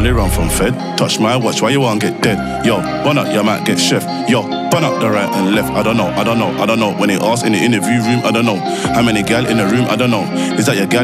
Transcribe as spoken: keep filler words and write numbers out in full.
only run from Fed. Touch my watch, why you won't get dead? Yo, bun up, you might get chef. Yo, bun up the right and left. I don't know, I don't know, I don't know. When they ask in the interview room, I don't know. How many gal in the room, I don't know. Is that your gal